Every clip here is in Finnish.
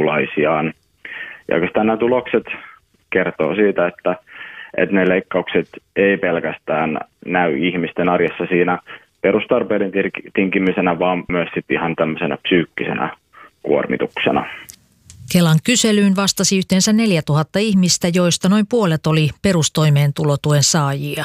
sukulaisiaan. Ja oikeastaan nämä tulokset kertoo siitä, että ne leikkaukset ei pelkästään näy ihmisten arjessa siinä perustarpeiden tinkimisenä, vaan myös sitten ihan tämmöisenä psyykkisenä kuormituksena. Kelan kyselyyn vastasi yhteensä 4000 ihmistä, joista noin puolet oli perustoimeentulotuen saajia.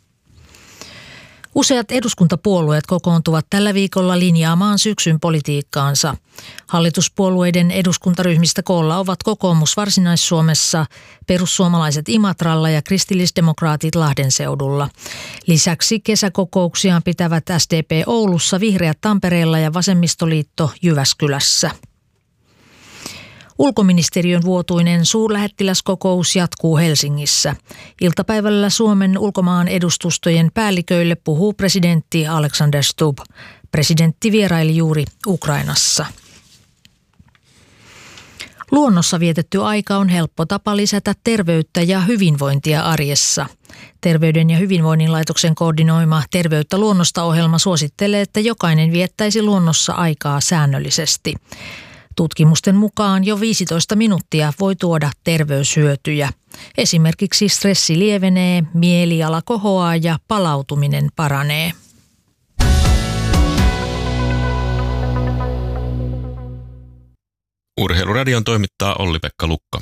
Useat eduskuntapuolueet kokoontuvat tällä viikolla linjaamaan syksyn politiikkaansa. Hallituspuolueiden eduskuntaryhmistä koolla ovat kokoomus Varsinais-Suomessa, perussuomalaiset Imatralla ja kristillisdemokraatit Lahden seudulla. Lisäksi kesäkokouksiaan pitävät SDP Oulussa, Vihreät Tampereella ja Vasemmistoliitto Jyväskylässä. Ulkoministeriön vuotuinen suurlähettiläskokous jatkuu Helsingissä. Iltapäivällä Suomen ulkomaan edustustojen päälliköille puhuu presidentti Alexander Stubb. Presidentti vieraili juuri Ukrainassa. Luonnossa vietetty aika on helppo tapa lisätä terveyttä ja hyvinvointia arjessa. Terveyden ja hyvinvoinnin laitoksen koordinoima Terveyttä luonnosta -ohjelma suosittelee, että jokainen viettäisi luonnossa aikaa säännöllisesti. Tutkimusten mukaan jo 15 minuuttia voi tuoda terveyshyötyjä. Esimerkiksi stressi lievenee, mieliala kohoaa ja palautuminen paranee. Urheiluradion toimittaa Olli-Pekka Lukka.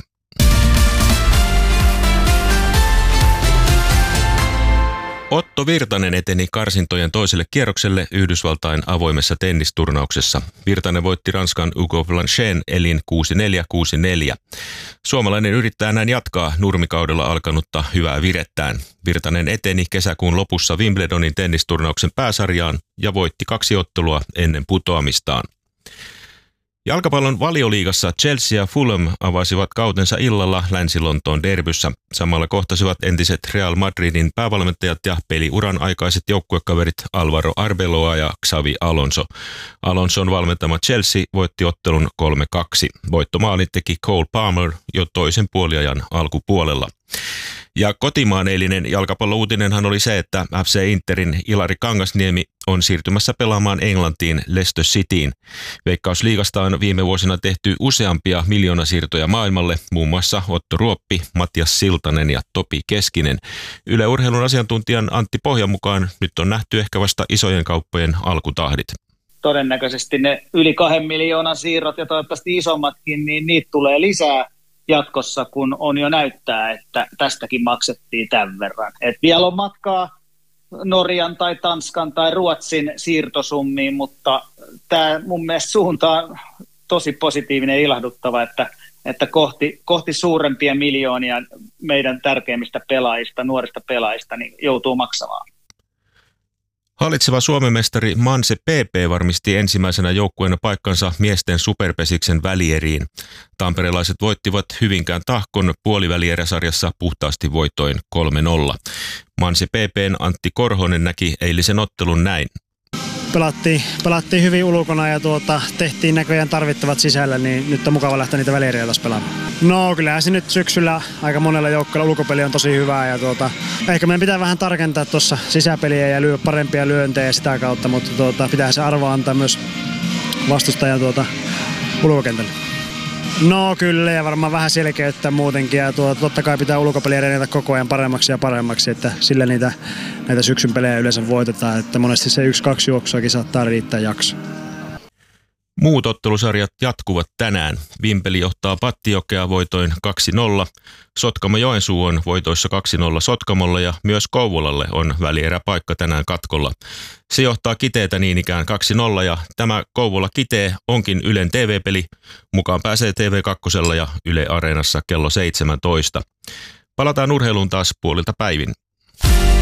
Otto Virtanen eteni karsintojen toiselle kierrokselle Yhdysvaltain avoimessa tennisturnauksessa. Virtanen voitti Ranskan Hugo Blanchen elin 6-4, 6-4. Suomalainen yrittää näin jatkaa nurmikaudella alkanutta hyvää virettään. Virtanen eteni kesäkuun lopussa Wimbledonin tennisturnauksen pääsarjaan ja voitti 2 ottelua ennen putoamistaan. Jalkapallon Valioliigassa Chelsea ja Fulham avasivat kautensa illalla Länsi-Lontoon derbyssä. Samalla kohtasivat entiset Real Madridin päävalmentajat ja peliuran aikaiset joukkuekaverit Alvaro Arbeloa ja Xavi Alonso. Alonson valmentama Chelsea voitti ottelun 3-2. Voittomaalin teki Cole Palmer jo toisen puoliajan alkupuolella. Ja kotimaan eilinen jalkapallouutinenhan oli se, että FC Interin Ilari Kangasniemi on siirtymässä pelaamaan Englantiin Leicester Cityin. Veikkausliigasta on viime vuosina tehty useampia miljoonasiirtoja maailmalle, muun muassa Otto Ruoppi, Matias Siltanen ja Topi Keskinen. Yle Urheilun asiantuntijan Antti Pohjan mukaan nyt on nähty ehkä vasta isojen kauppojen alkutahdit. Todennäköisesti ne yli 2 miljoonan siirrot ja toivottavasti isommatkin, niin niitä tulee lisää jatkossa, kun on jo näyttää, että tästäkin maksettiin tämän verran. Et vielä on matkaa Norjan tai Tanskan tai Ruotsin siirtosummiin, mutta tämä mun mielestä suunta on tosi positiivinen ja ilahduttava, että kohti suurempia miljoonia meidän tärkeimmistä pelaajista, nuorista pelaajista, niin joutuu maksamaan. Hallitseva Suomen mestari Manse PP varmisti ensimmäisenä joukkueena paikkansa miesten superpesiksen välieriin. Tamperelaiset voittivat Hyvinkään Tahkon puolivälieräsarjassa puhtaasti voitoin 3-0. Manse PP:n Antti Korhonen näki eilisen ottelun näin. Pelattiin hyvin ulkona ja tehtiin näköjään tarvittavat sisällä, niin nyt on mukava lähteä niitä välieriä taas pelaamaan. No kyllähän se nyt syksyllä aika monella joukkueella ulkopeli on tosi hyvää ja ehkä meidän pitää vähän tarkentaa tuossa sisäpeliä ja lyödä parempia lyöntejä sitä kautta, mutta pitää se arvo antaa myös vastustajan ulkokentälle. No kyllä, ja varmaan vähän selkeyttää muutenkin, ja totta kai pitää ulkopeliä treenata koko ajan paremmaksi ja paremmaksi, että sillä näitä syksyn pelejä yleensä voitetaan, että monesti se 1-2 juoksuakin saattaa riittää jakso. Muut ottelusarjat jatkuvat tänään. Vimpeli johtaa Pattiokea voitoin 2-0. Sotkamo-Joensuu on voitoissa 2-0 Sotkamolla ja myös Kouvolalle on välieräpaikka tänään katkolla. Se johtaa Kiteetä niin ikään 2-0 ja tämä Kouvola-Kitee onkin Ylen TV-peli. Mukaan pääsee TV2 ja Yle Areenassa kello 17. Palataan urheiluun taas puolilta päivin.